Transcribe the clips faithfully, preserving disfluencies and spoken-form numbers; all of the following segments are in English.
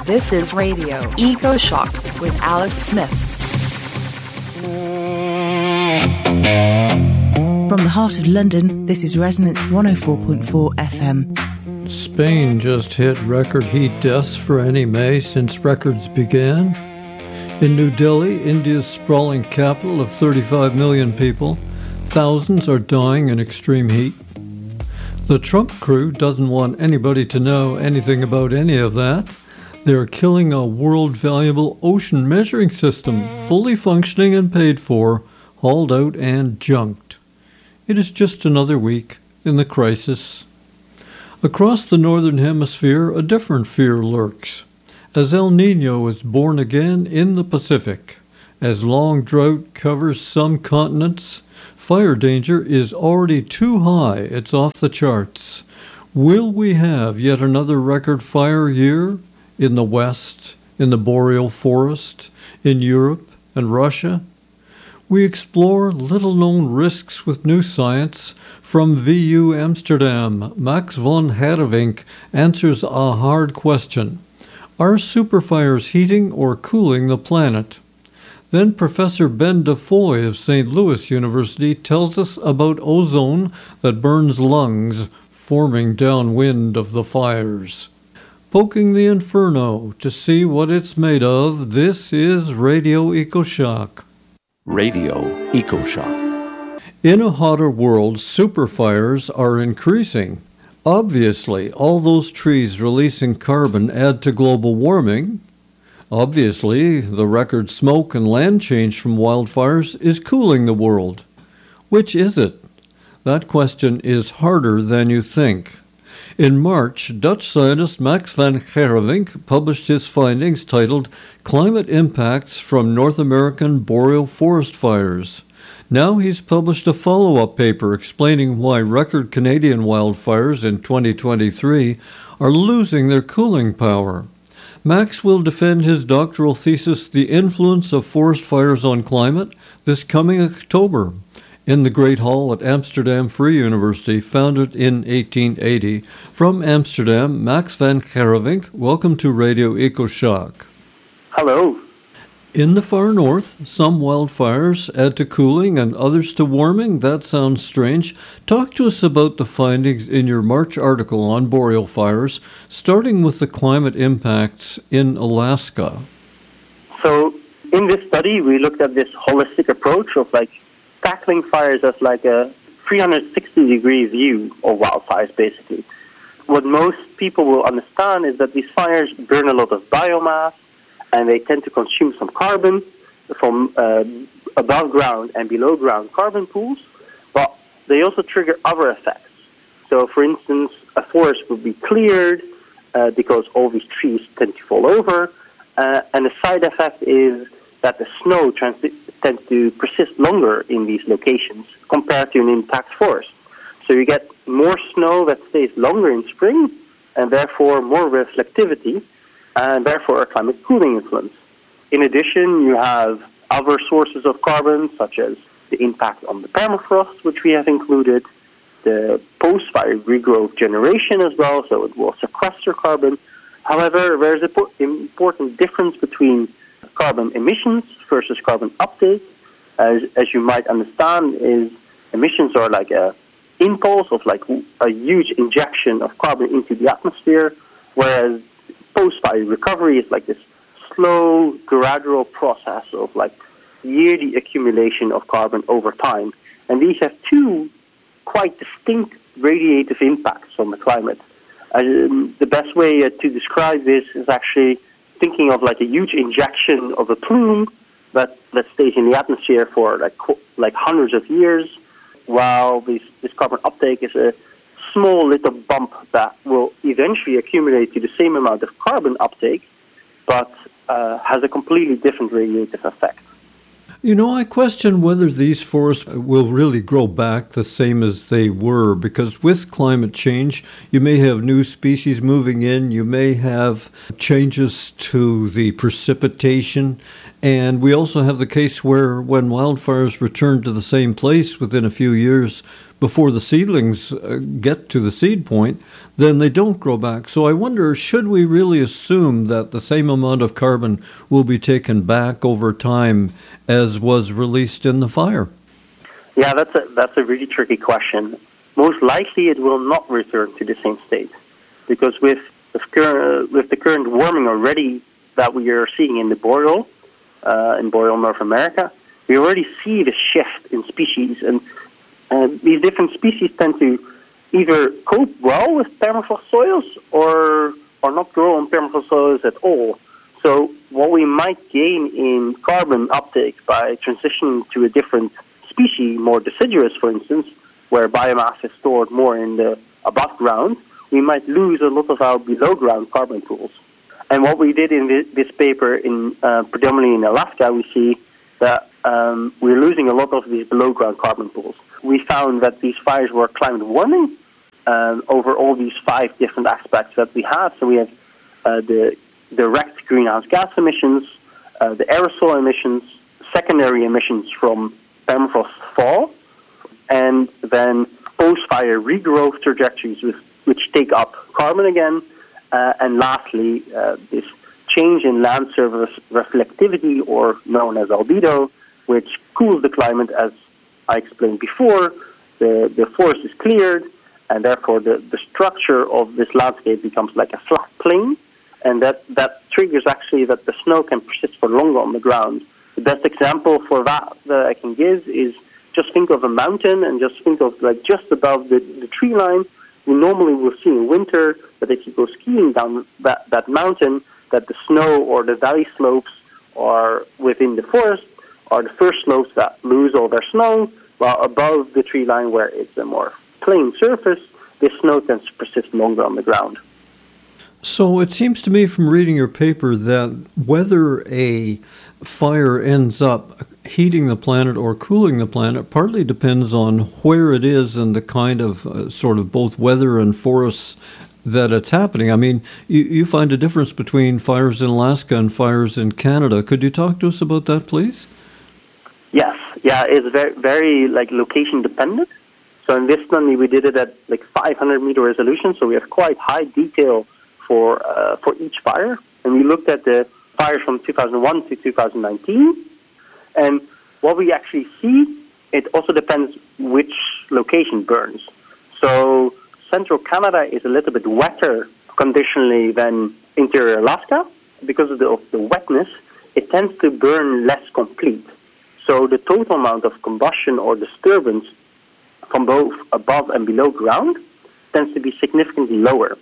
This is Radio Eco Shock with Alex Smith. From the heart of London, this is Resonance one oh four point four F M. Spain just hit record heat deaths for any May since records began. In New Delhi, India's sprawling capital of thirty-five million people, thousands are dying in extreme heat. The Trump crew doesn't want anybody to know anything about any of that. They're killing a world-valuable ocean measuring system, fully functioning and paid for, hauled out and junked. It is just another week in the crisis. Across the northern hemisphere, a different fear lurks, as El Niño is born again in the Pacific. As long drought covers some continents, fire danger is already too high, it's off the charts. Will we have yet another record fire year in the West, in the boreal forest, in Europe and Russia? We explore little-known risks with new science. From V U Amsterdam, Max von Herrewinck answers a hard question. Are superfires heating or cooling the planet? Then Professor Ben Defoy of Saint Louis University tells us about ozone that burns lungs, forming downwind of the fires. Poking the inferno to see what it's made of, this is Radio EcoShock. Radio EcoShock. In a hotter world, superfires are increasing. Obviously, all those trees releasing carbon add to global warming. Obviously, the record smoke and land change from wildfires is cooling the world. Which is it? That question is harder than you think. In March, Dutch scientist Max van Herrewinck published his findings titled Climate Impacts from North American Boreal Forest Fires. Now he's published a follow-up paper explaining why record Canadian wildfires in twenty twenty-three are losing their cooling power. Max will defend his doctoral thesis, The Influence of Forest Fires on Climate, this coming October in the Great Hall at Amsterdam Free University, founded in eighteen eighty. From Amsterdam, Max van Herrewinck, welcome to Radio EcoShock. Hello. In the far north, some wildfires add to cooling and others to warming. That sounds strange. Talk to us about the findings in your March article on boreal fires, starting with the climate impacts in Alaska. So in this study, we looked at this holistic approach of like tackling fires as like a three hundred sixty degree view of wildfires, basically. What most people will understand is that these fires burn a lot of biomass, and they tend to consume some carbon from uh, above ground and below ground carbon pools, but they also trigger other effects. So, for instance, a forest would be cleared uh, because all these trees tend to fall over, uh, and the side effect is that the snow trans- tends to persist longer in these locations compared to an intact forest. So you get more snow that stays longer in spring, and therefore more reflectivity, and therefore a climate cooling influence. In addition, you have other sources of carbon, such as the impact on the permafrost, which we have included, the post-fire regrowth generation as well, so it will sequester carbon. However, there's an important difference between carbon emissions versus carbon uptake. As, as you might understand, is emissions are like a impulse of like a huge injection of carbon into the atmosphere, whereas post-fire recovery is like this slow, gradual process of like yearly accumulation of carbon over time. And these have two quite distinct radiative impacts on the climate. Um, the best way uh, to describe this is actually thinking of like a huge injection of a plume that, that stays in the atmosphere for like like hundreds of years, while this, this carbon uptake is a small little bump that will eventually accumulate to the same amount of carbon uptake, but uh, has a completely different radiative effect. You know, I question whether these forests will really grow back the same as they were, because with climate change, you may have new species moving in, you may have changes to the precipitation, And we also have the case where when wildfires return to the same place within a few years before the seedlings uh, get to the seed point, then they don't grow back. So I wonder, should we really assume that the same amount of carbon will be taken back over time as was released in the fire? Yeah, that's a, that's a really tricky question. Most likely it will not return to the same state, because with the current, with the current warming already that we are seeing in the boreal, uh, in boreal North America, we already see the shift in species, and uh, these different species tend to either cope well with permafrost soils or or not grow on permafrost soils at all. So what we might gain in carbon uptake by transitioning to a different species, more deciduous, for instance, where biomass is stored more in the above ground, we might lose a lot of our below ground carbon pools. And what we did in this, this paper, in uh, predominantly in Alaska, we see that um, we're losing a lot of these below ground carbon pools. We found that these fires were climate warming um, over all these five different aspects that we have. So we have uh, the direct greenhouse gas emissions, uh, the aerosol emissions, secondary emissions from permafrost fall, and then post-fire regrowth trajectories with, which take up carbon again, uh, and lastly, uh, this change in land surface reflectivity, or known as albedo, which cools the climate. As I explained before, the, the forest is cleared, and therefore the, the structure of this landscape becomes like a flat plane, and that, that triggers actually that the snow can persist for longer on the ground. The best example for that that I can give is just think of a mountain and just think of like just above the, the tree line. We normally will see in winter that if you go skiing down that, that mountain, that the snow or the valley slopes are within the forest are the first slopes that lose all their snow, while above the tree line where it's a more plain surface, the snow tends to persist longer on the ground. So it seems to me from reading your paper that whether a fire ends up heating the planet or cooling the planet partly depends on where it is and the kind of uh, sort of both weather and forests that it's happening. I mean, you, you find a difference between fires in Alaska and fires in Canada. Could you talk to us about that, please? Yes. Yeah, it's very, very like location dependent. So in this study, we did it at like five hundred meter resolution, so we have quite high detail for uh, for each fire. And we looked at the fires from two thousand one to two thousand nineteen. And what we actually see, it also depends which location burns. So central Canada is a little bit wetter conditionally than interior Alaska. Because of the, of the wetness, it tends to burn less complete. So the total amount of combustion or disturbance from both above and below ground tends to be significantly lower.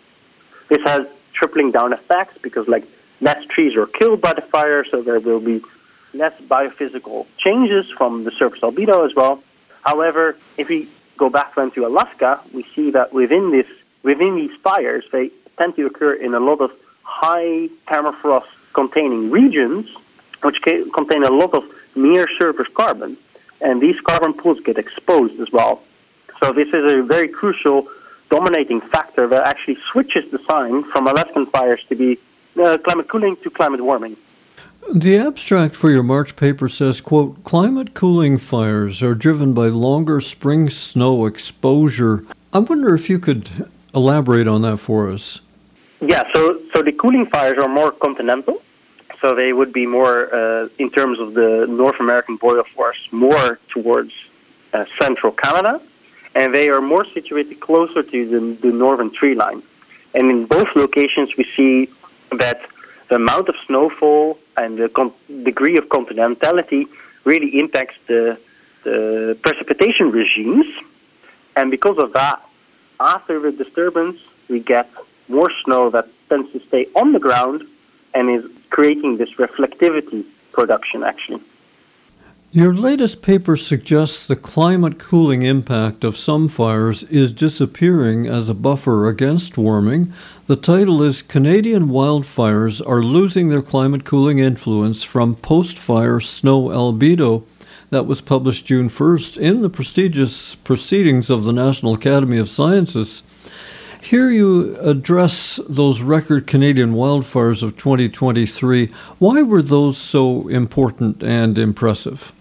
This has tripling down effects because like less trees are killed by the fire, so there will be less biophysical changes from the surface albedo as well. However, if we go back then to Alaska, we see that within this within these fires, they tend to occur in a lot of high permafrost containing regions, which ca- contain a lot of near surface carbon. And these carbon pools get exposed as well. So this is a very crucial dominating factor that actually switches the sign from Alaskan fires to be uh, climate cooling to climate warming. The abstract for your March paper says, quote, climate cooling fires are driven by longer spring snow exposure. I wonder if you could elaborate on that for us. Yeah, so, so the cooling fires are more continental. So they would be more, uh, in terms of the North American boreal forest, more towards uh, central Canada. And they are more situated closer to the, the northern tree line. And in both locations, we see that the amount of snowfall and the con- degree of continentality really impacts the, the precipitation regimes. And because of that, after the disturbance, we get more snow that tends to stay on the ground and is creating this reflectivity production, actually. Your latest paper suggests the climate cooling impact of some fires is disappearing as a buffer against warming. The title is Canadian Wildfires Are Losing Their Climate Cooling Influence from Post-Fire Snow Albedo. That was published June first in the prestigious Proceedings of the National Academy of Sciences. Here you address those record Canadian wildfires of twenty twenty-three. Why were those so important and impressive?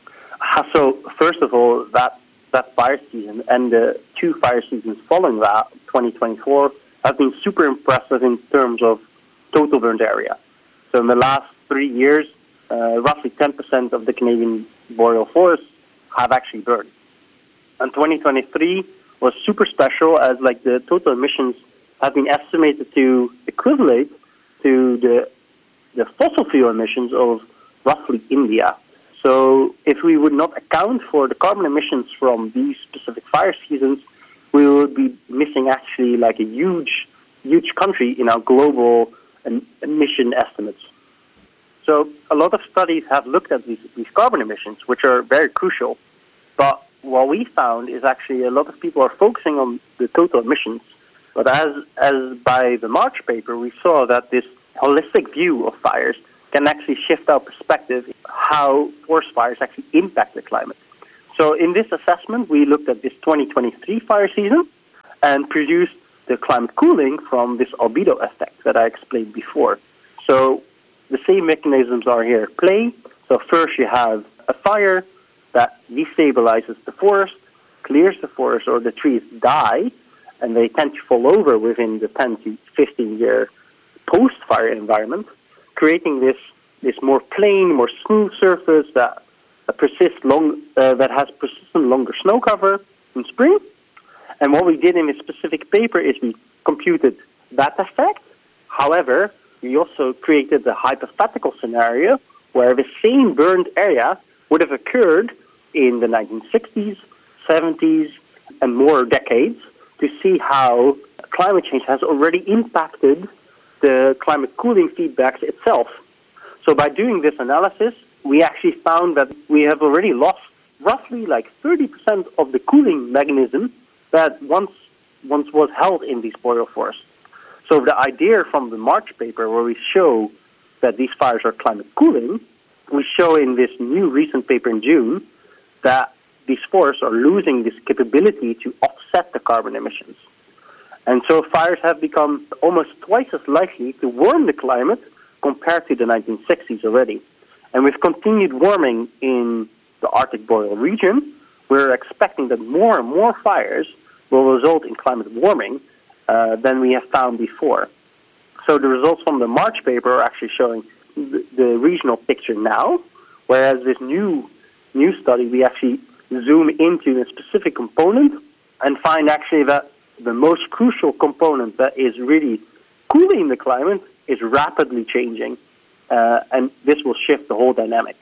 So, first of all, that, that fire season and the two fire seasons following that, twenty twenty-four, have been super impressive in terms of total burned area. So in the last three years, uh, roughly ten percent of the Canadian boreal forests have actually burned. And twenty twenty-three was super special as like the total emissions have been estimated to equivalent to the the fossil fuel emissions of roughly India. So if we would not account for the carbon emissions from these specific fire seasons, we would be missing actually like a huge, huge country in our global emission estimates. So a lot of studies have looked at these, these carbon emissions, which are very crucial. But what we found is actually a lot of people are focusing on the total emissions. But as, as by the March paper, we saw that this holistic view of fires can actually shift our perspective how forest fires actually impact the climate. So in this assessment, we looked at this twenty twenty-three fire season and produced the climate cooling from this albedo effect that I explained before. So the same mechanisms are here at play. So first you have a fire that destabilizes the forest, clears the forest, or the trees die, and they tend to fall over within the ten to fifteen year post-fire environment, creating this, this more plain, more smooth surface that uh, persists long, uh, that has persistent longer snow cover in spring. And what we did in this specific paper is we computed that effect. However, we also created a hypothetical scenario where the same burned area would have occurred in the nineteen sixties, seventies, and more decades to see how climate change has already impacted the climate cooling feedbacks itself. So by doing this analysis, we actually found that we have already lost roughly like thirty percent of the cooling mechanism that once once was held in these boreal forests. So the idea from the March paper where we show that these fires are climate cooling, we show in this new recent paper in June that these forests are losing this capability to offset the carbon emissions. And so fires have become almost twice as likely to warm the climate compared to the nineteen sixties already. And with continued warming in the Arctic boreal region, we're expecting that more and more fires will result in climate warming uh, than we have found before. So the results from the March paper are actually showing the, the regional picture now, whereas this new new study, we actually zoom into a specific component and find actually that the most crucial component that is really cooling the climate is rapidly changing, uh, and this will shift the whole dynamic.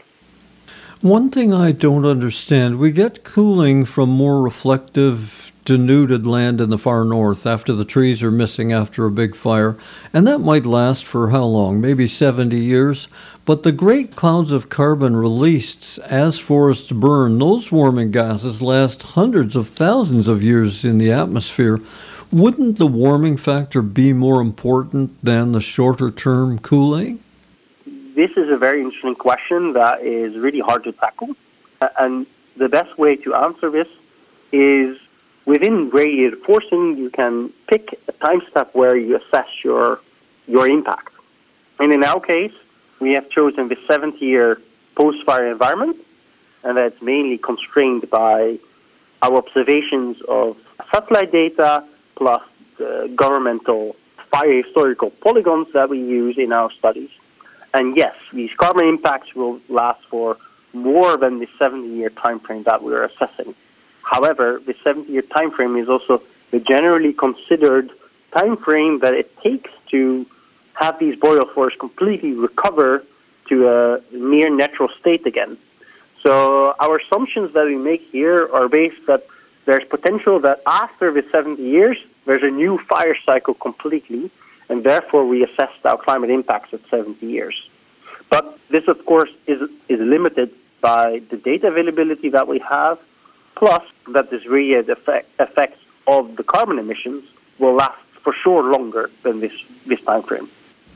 One thing I don't understand, we get cooling from more reflective, denuded land in the far north after the trees are missing after a big fire, and that might last for how long? Maybe seventy years? But the great clouds of carbon released as forests burn, those warming gases last hundreds of thousands of years in the atmosphere. Wouldn't the warming factor be more important than the shorter-term cooling? This is a very interesting question that is really hard to tackle. And the best way to answer this is within radiative forcing, you can pick a time step where you assess your your impact. And in our case, we have chosen the seventy-year post-fire environment, and that's mainly constrained by our observations of satellite data plus the governmental fire historical polygons that we use in our studies. And yes, these carbon impacts will last for more than the seventy-year time frame that we are assessing. However, the seventy-year time frame is also the generally considered time frame that it takes to have these boreal forests completely recover to a near natural state again. So our assumptions that we make here are based that there's potential that after the seventy years, there's a new fire cycle completely, and therefore we assessed our climate impacts at seventy years. But this, of course, is, is limited by the data availability that we have, plus that this radiative effect, effects of the carbon emissions will last for sure longer than this, this time frame.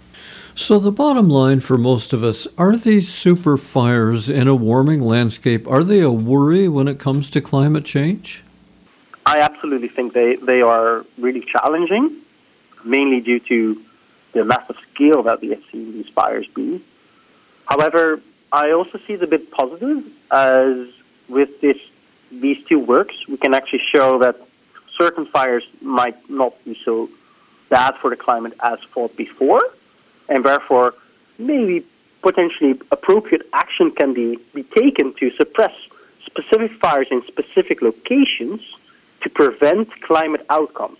So the bottom line for most of us, are these super fires in a warming landscape, are they a worry when it comes to climate change? I absolutely think they, they are really challenging, mainly due to the massive scale that we have seen these fires be. However, I also see it a bit positive, as with this these two works, we can actually show that certain fires might not be so bad for the climate as thought before, and therefore maybe potentially appropriate action can be, be taken to suppress specific fires in specific locations to prevent climate outcomes.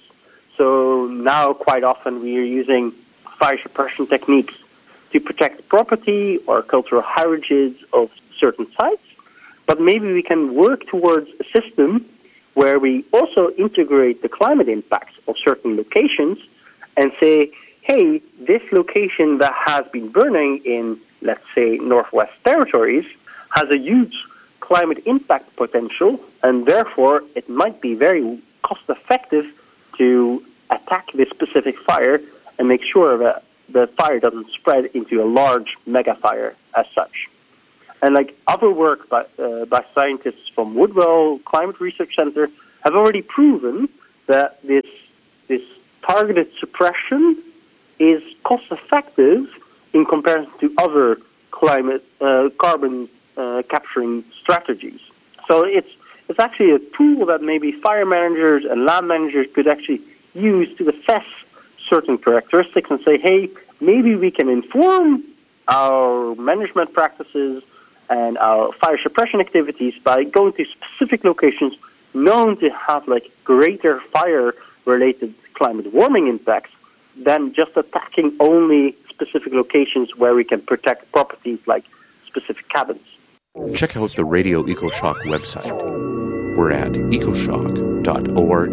So now quite often we are using fire suppression techniques to protect property or cultural heritage of certain sites, but maybe we can work towards a system where we also integrate the climate impacts of certain locations and say, hey, this location that has been burning in, let's say, Northwest Territories has a huge climate impact potential, and therefore it might be very cost-effective to attack this specific fire and make sure that the fire doesn't spread into a large mega fire as such. And like other work by, uh, by scientists from Woodwell Climate Research Center have already proven that this this targeted suppression is cost-effective in comparison to other climate uh, carbon uh, capturing strategies. So it's it's actually a tool that maybe fire managers and land managers could actually use to assess certain characteristics and say, hey, maybe we can inform our management practices and our fire suppression activities by going to specific locations known to have like greater fire-related climate warming impacts than just attacking only specific locations where we can protect properties like specific cabins. Check out the Radio EcoShock website. We're at ecoshock dot org.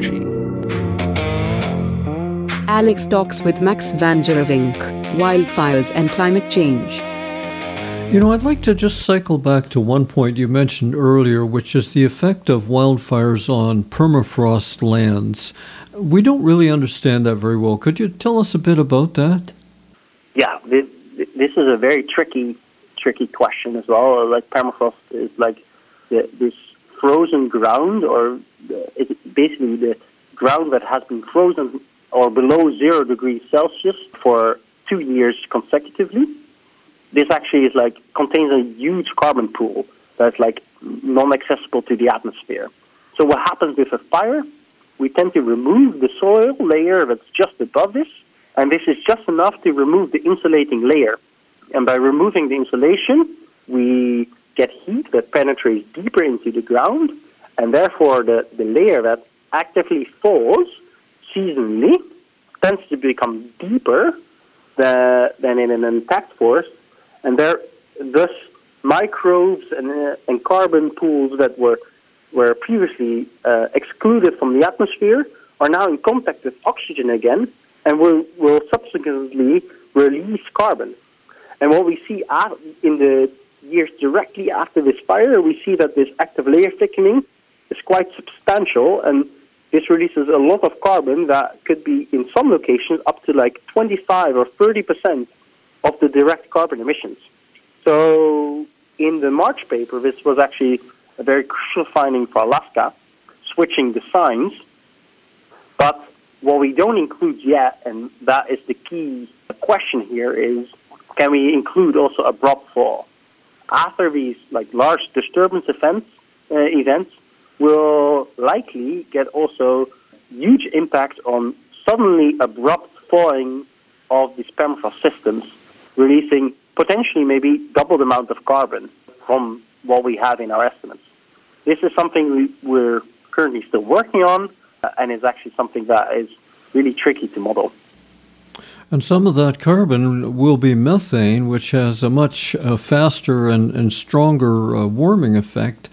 Alex talks with Max van Gerevink, wildfires and climate change. You know, I'd like to just cycle back to one point you mentioned earlier, which is the effect of wildfires on permafrost lands. We don't really understand that very well. Could you tell us a bit about that? Yeah, this, this is a very tricky, tricky question as well. Like permafrost is like the, this frozen ground, or the, it's basically the ground that has been frozen or below zero degrees Celsius for two years consecutively. This actually is like contains a huge carbon pool that's like non-accessible to the atmosphere. So what happens with a fire? We tend to remove the soil layer that's just above this, and this is just enough to remove the insulating layer. And by removing the insulation, we get heat that penetrates deeper into the ground, and therefore the, the layer that actively falls seasonally tends to become deeper than, than in an intact forest, and there, thus microbes and, uh, and carbon pools that were were previously uh, excluded from the atmosphere are now in contact with oxygen again and will, will subsequently release carbon. And what we see in the years directly after this fire, we see that this active layer thickening is quite substantial, and this releases a lot of carbon that could be, in some locations, up to like twenty-five or thirty percent of the direct carbon emissions. So in the March paper, this was actually a very crucial finding for Alaska, switching the signs. But what we don't include yet, and that is the key question here, is can we include also abrupt fall? After these like large disturbance events, uh, events will likely get also huge impact on suddenly abrupt falling of these permafrost systems, releasing potentially maybe double the amount of carbon from what we have in our estimates. This is something we, we're currently still working on, uh, and is actually something that is really tricky to model. And some of that carbon will be methane, which has a much uh, faster and, and stronger uh, warming effect.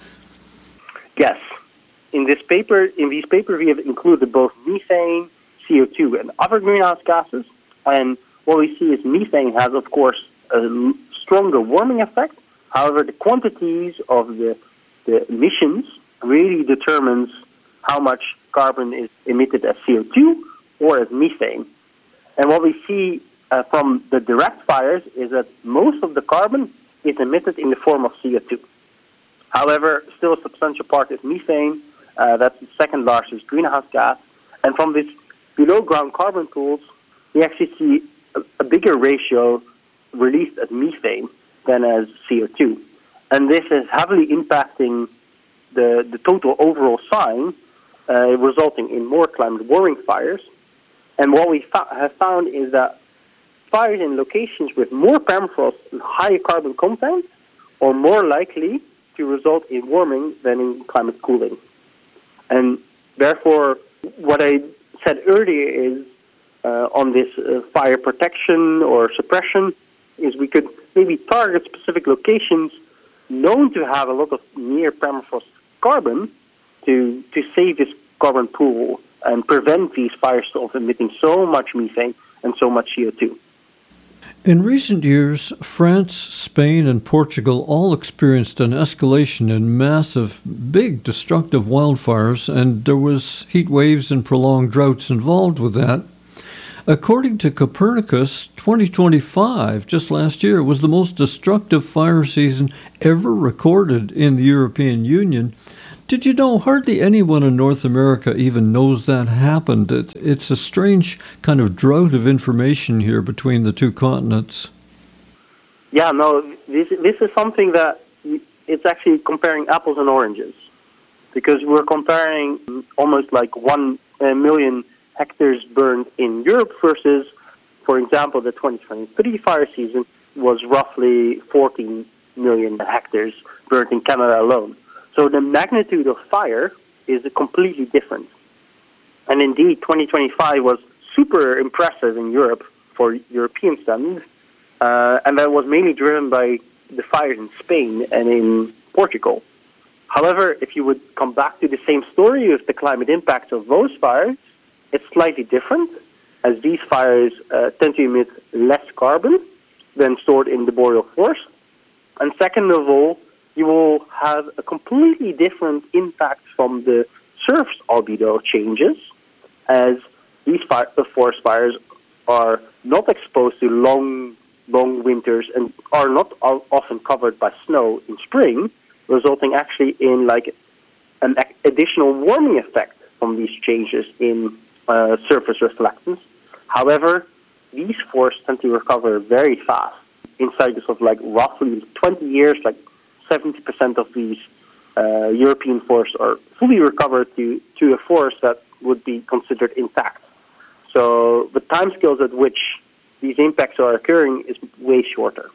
Yes. In this paper, in these papers, we have included both methane, C O two, and other greenhouse gases. And what we see is methane has, of course, a stronger warming effect. However, the quantities of the, the emissions really determines how much carbon is emitted as C O two or as methane. And what we see uh, from the direct fires is that most of the carbon is emitted in the form of C O two. However, still a substantial part is methane, Uh, that's the second largest greenhouse gas. And from these below-ground carbon pools, we actually see a, a bigger ratio released as methane than as C O two. And this is heavily impacting the, the total overall sign, uh, resulting in more climate warming fires. And what we fa- have found is that fires in locations with more permafrost and higher carbon content are more likely to result in warming than in climate cooling. And therefore, what I said earlier is uh, on this uh, fire protection or suppression is we could maybe target specific locations known to have a lot of near permafrost carbon to, to save this carbon pool and prevent these fires from emitting so much methane and so much C O two. In recent years, France, Spain, and Portugal all experienced an escalation in massive, big, destructive wildfires, and there was heat waves and prolonged droughts involved with that. According to Copernicus, twenty twenty-five, just last year, was the most destructive fire season ever recorded in the European Union. Did you know hardly anyone in North America even knows that happened? It's, it's a strange kind of drought of information here between the two continents. Yeah, no, this this is something that it's actually comparing apples and oranges, because we're comparing almost like one uh, million hectares burned in Europe versus, for example, the twenty twenty-three fire season was roughly fourteen million hectares burned in Canada alone. So the magnitude of fire is completely different. And indeed, twenty twenty-five was super impressive in Europe for European standards, uh, and that was mainly driven by the fires in Spain and in Portugal. However, if you would come back to the same story with the climate impacts of those fires, it's slightly different, as these fires uh, tend to emit less carbon than stored in the boreal forest. And second of all, you will have a completely different impact from the surface albedo changes, as these fire, the forest fires are not exposed to long, long winters and are not often covered by snow in spring, resulting actually in like an additional warming effect from these changes in uh, surface reflectance. However, these forests tend to recover very fast in cycles of like roughly twenty years, like seventy percent of these uh, European forests are fully recovered to, to a forest that would be considered intact. So the timescales at which these impacts are occurring is way shorter.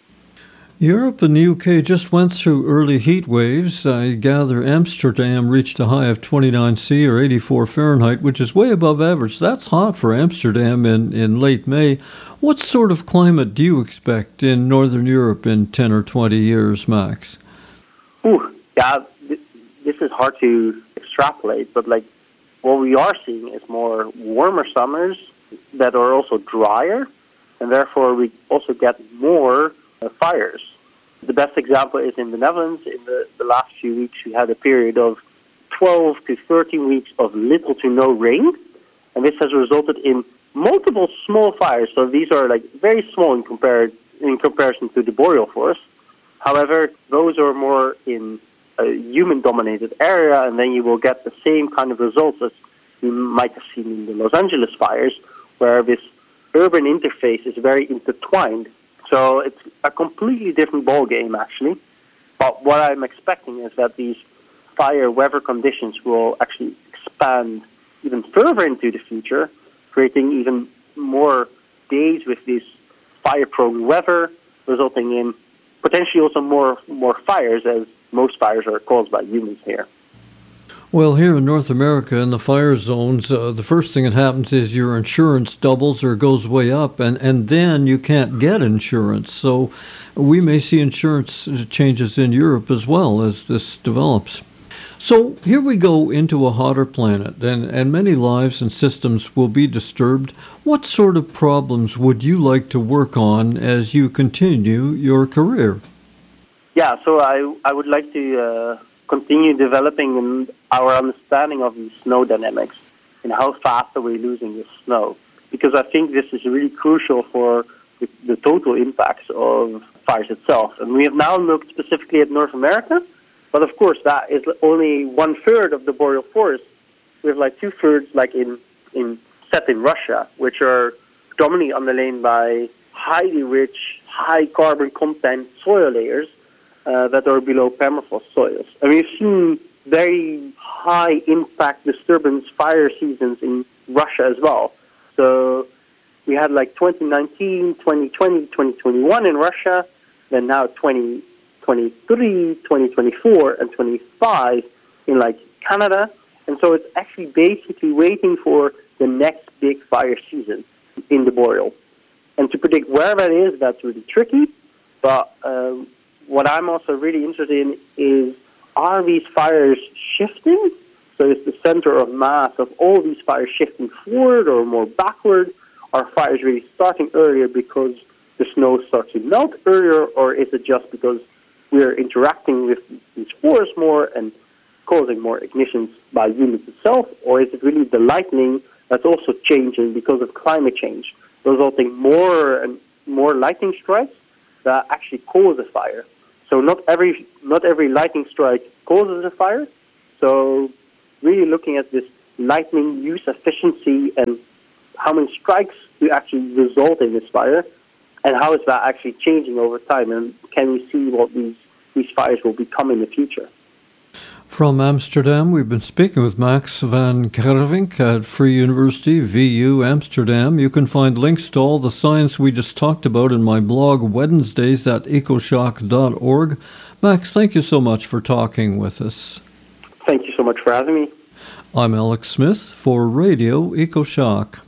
Europe and the U K just went through early heat waves. I gather Amsterdam reached a high of twenty-nine C or eighty-four Fahrenheit, which is way above average. That's hot for Amsterdam in, in late May. What sort of climate do you expect in Northern Europe in ten or twenty years, Max? Ooh, yeah, th- this is hard to extrapolate, but like what we are seeing is more warmer summers that are also drier, and therefore we also get more uh, fires. The best example is in the Netherlands. In the, the last few weeks, we had a period of twelve to thirteen weeks of little to no rain, and this has resulted in multiple small fires. So these are like very small in compared in comparison to the boreal forest. However, those are more in a human-dominated area, and then you will get the same kind of results as you might have seen in the Los Angeles fires, where this urban interface is very intertwined. So it's a completely different ballgame, actually. But what I'm expecting is that these fire weather conditions will actually expand even further into the future, creating even more days with this fire-prone weather, resulting in potentially also more more fires, as most fires are caused by humans here. Well, here in North America, in the fire zones, uh, the first thing that happens is your insurance doubles or goes way up, and, and then you can't get insurance. So we may see insurance changes in Europe as well as this develops. So here we go into a hotter planet, and, and many lives and systems will be disturbed. What sort of problems would you like to work on as you continue your career? Yeah, so I, I would like to uh, continue developing our understanding of the snow dynamics and how fast are we losing the snow, because I think this is really crucial for the, the total impacts of fires itself. And we have now looked specifically at North America, But of course, that is only one third of the boreal forest. We have like two thirds, like in in set in Russia, which are predominantly underlain by highly rich, high carbon content soil layers uh, that are below permafrost soils. And we've seen very high impact disturbance fire seasons in Russia as well. So we had like twenty nineteen, twenty twenty, twenty twenty-one in Russia, then now twenty twenty-three, twenty twenty-four, and twenty-five in like Canada. And so it's actually basically waiting for the next big fire season in the boreal. And to predict where that is, that's really tricky. But um, what I'm also really interested in is, are these fires shifting? So is the center of mass of all these fires shifting forward or more backward? Are fires really starting earlier because the snow starts to melt earlier, or is it just because we're interacting with these forests more and causing more ignitions by humans itself? Or is it really the lightning that's also changing because of climate change, resulting more and more lightning strikes that actually cause a fire? So not every not every lightning strike causes a fire. So really looking at this lightning use efficiency and how many strikes do actually result in this fire, and how is that actually changing over time, and can we see what these, these fires will become in the future? From Amsterdam, we've been speaking with Max van Gervinck at Free University, V U Amsterdam. You can find links to all the science we just talked about in my blog Wednesdays at ecoshock dot org. Max, thank you so much for talking with us. Thank you so much for having me. I'm Alex Smith for Radio EcoShock.